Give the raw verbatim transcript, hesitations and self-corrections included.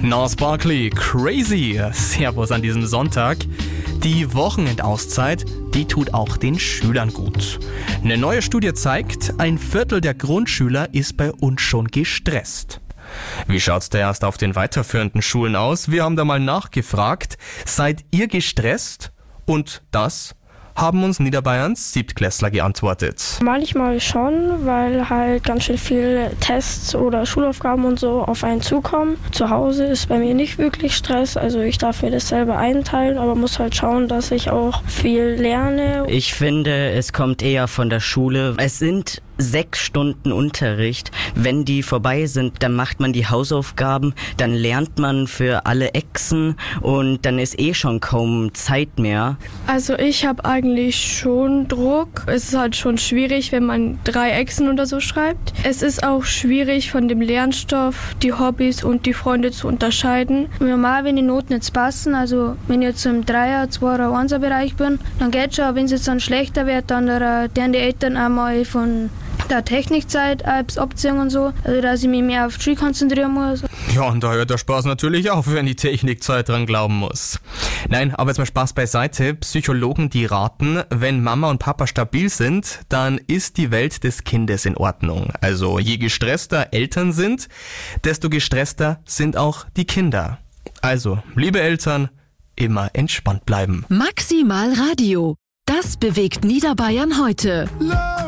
Gnarls Barkley, Crazy. Servus an diesem Sonntag. Die Wochenendauszeit, die tut auch den Schülern gut. Eine neue Studie zeigt, ein Viertel der Grundschüler ist bei uns schon gestresst. Wie schaut's da erst auf den weiterführenden Schulen aus? Wir haben da mal nachgefragt. Seid ihr gestresst? Und das haben uns Niederbayerns Siebtklässler geantwortet. Manchmal schon, weil halt ganz schön viel Tests oder Schulaufgaben und so auf einen zukommen. Zu Hause ist bei mir nicht wirklich Stress, also ich darf mir das selber einteilen, aber muss halt schauen, dass ich auch viel lerne. Ich finde, es kommt eher von der Schule. Es sind sechs Stunden Unterricht. Wenn die vorbei sind, dann macht man die Hausaufgaben, dann lernt man für alle Echsen und dann ist eh schon kaum Zeit mehr. Also ich habe eigentlich schon Druck. Es ist halt schon schwierig, wenn man drei Echsen oder so schreibt. Es ist auch schwierig, von dem Lernstoff die Hobbys und die Freunde zu unterscheiden. Normal, wenn die Noten jetzt passen, also wenn ich jetzt im Dreier-, Zweier-, Einser-Bereich bin, dann geht schon. Wenn es jetzt dann schlechter wird, dann werden die Eltern einmal von der Technikzeit als abziehen und so, also dass ich mich mehr auf die Schule konzentrieren muss. Ja, und da hört der Spaß natürlich auf, wenn die Technikzeit dran glauben muss. Nein, aber jetzt mal Spaß beiseite. Psychologen, die raten, wenn Mama und Papa stabil sind, dann ist die Welt des Kindes in Ordnung. Also je gestresster Eltern sind, desto gestresster sind auch die Kinder. Also, liebe Eltern, immer entspannt bleiben. Maximal Radio. Das bewegt Niederbayern heute.